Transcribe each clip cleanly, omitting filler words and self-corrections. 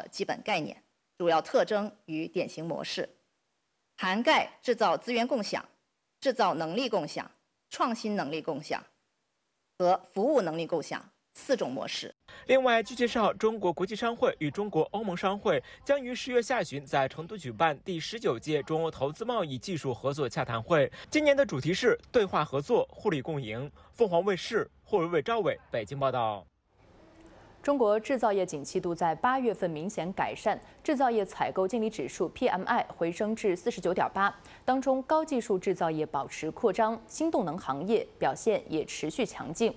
基本概念、主要特征与典型模式，涵盖制造资源共享、制造能力共享、创新能力共享和服务能力共享4种模式。 另外，据介绍，中国国际商会与中国欧盟商会将于10月下旬在成都举办第19届中欧投资贸易技术合作洽谈会。今年的主题是对话合作、互利共赢。凤凰卫视霍维伟、赵伟北京报道。 中国制造业景气度在8月份明显改善，制造业采购经理指数 PMI 回升至49.8，当中高技术制造业保持扩张，新动能行业表现也持续强劲。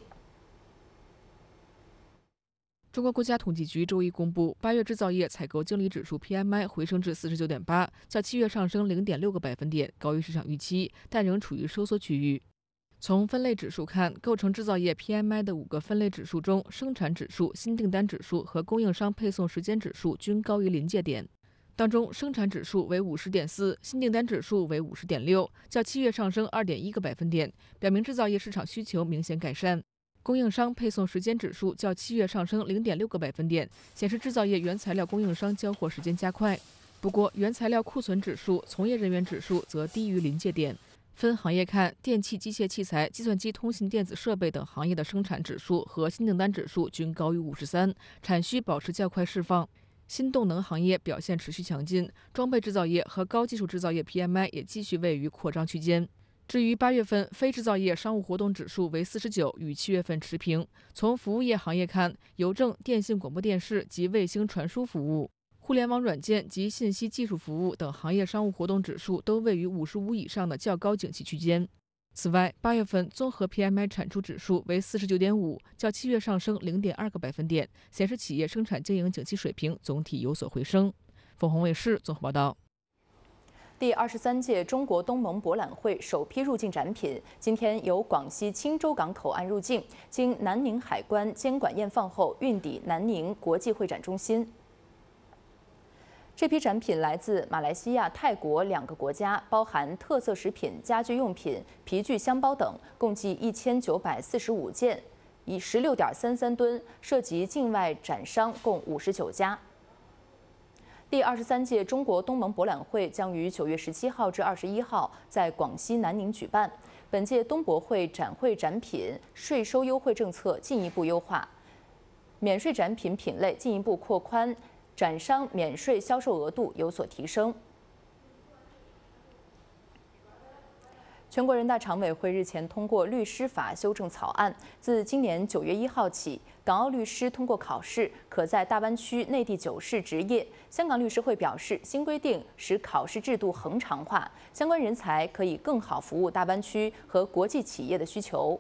中国国家统计局周一公布，8月制造业采购经理指数 PMI 回升至49.8，较7月上升0.6个百分点，高于市场预期，但仍处于收缩区域。从分类指数看，构成制造业 PMI 的5个分类指数中，生产指数、新订单指数和供应商配送时间指数均高于临界点。当中，生产指数为50.4，新订单指数为50.6，较7月上升2.1个百分点，表明制造业市场需求明显改善。供应商配送时间指数较7月上升0.6个百分点，显示制造业原材料供应商交货时间加快。不过，原材料库存指数、从业人员指数则低于临界点。分行业看，电气、机械器材、计算机、通信电子设备等行业的生产指数和新订单指数均高于53，产需保持较快释放。新动能行业表现持续强劲，装备制造业和高技术制造业 PMI 也继续位于扩张区间。至于8月份非制造业商务活动指数为49，与7月份持平。从服务业行业看，邮政、电信、广播电视及卫星传输服务、互联网软件及信息技术服务等行业商务活动指数都位于55以上的较高景气区间。此外，8月份综合 PMI 产出指数为49.5，较7月上升0.2个百分点，显示企业生产经营景气水平总体有所回升。凤凰卫视综合报道。 第23届中国东盟博览会首批入境展品今天由广西钦州港口岸入境，经南宁海关监管验放后运抵南宁国际会展中心。这批展品来自马来西亚、泰国2个国家，包含特色食品、家居用品、皮具箱包等，共计1945件，以16.33吨，涉及境外展商共59家。第23届中国东盟博览会将于9月17号至21号在广西南宁举办。本届东博会展会展品税收优惠政策进一步优化，免税展品品类进一步扩宽，展商免税销售额度有所提升。全国人大常委会日前通过律师法修正草案，自今年9月1号起，港澳律师通过考试可在大湾区内地9市执业。香港律师会表示，新规定使考试制度恒常化，相关人才可以更好服务大灣區和國際企業嘅需求。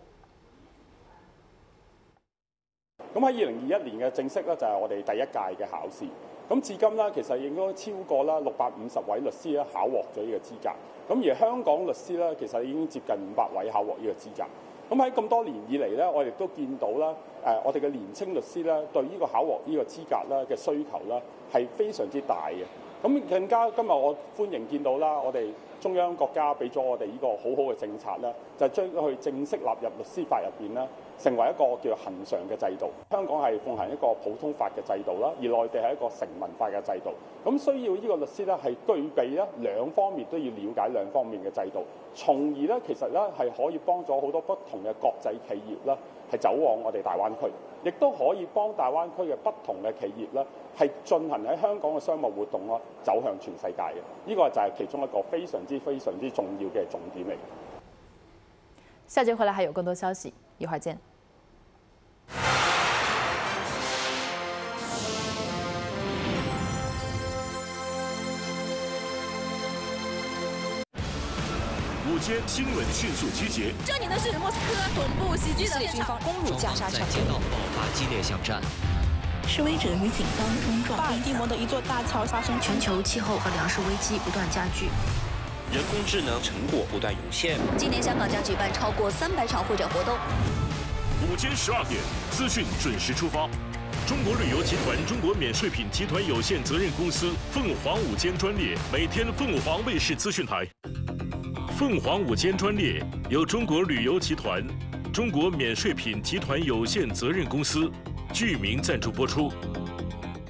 咁喺2021年嘅正式咧，就係我哋第一屆嘅考試。咁至今咧，其實應該超過啦650位律師咧考獲咗呢個資格。咁而香港律師咧，其實已經接近500位考獲呢個資格。咁喺咁多年以嚟咧，我哋都見到啦，我哋嘅年青律師咧對呢個考獲呢個資格咧嘅需求咧係非常之大嘅。咁更加今日我歡迎見到啦，我哋中央國家俾咗我哋呢個好好嘅政策咧，就將佢正式納入律師法入邊啦，成為一個叫恆常嘅制度。香港係奉行一個普通法嘅制度啦，而內地係一個成文法嘅制度。咁需要呢個律師咧係具備咧兩方面都要了解兩方面嘅制度，從而咧其實咧係可以幫咗好多不同嘅國際企業啦係走往我哋大灣區，亦都可以幫大灣區嘅不同嘅企業啦係進行喺香港嘅商務活動啦走向全世界嘅。呢個就係其中一個非常之重要嘅重點嚟。 下节回来还有更多消息，一会儿见。 午间新闻迅速集结。 这里呢是莫斯科总部袭击的现场， 攻入加沙城， 在街道爆发激烈巷战。 示威者与警方冲撞。 巴尔的摩的一座大桥发生全球气候和粮食危机不断加剧。 人工智能成果不断涌现。 今年香港将举办超过300场会展活动。 午间12点，资讯准时出发。中国旅游集团中国免税品集团有限责任公司凤凰午间专列，每天凤凰卫视资讯台。凤凰午间专列由中国旅游集团、中国免税品集团有限责任公司、剧名赞助播出。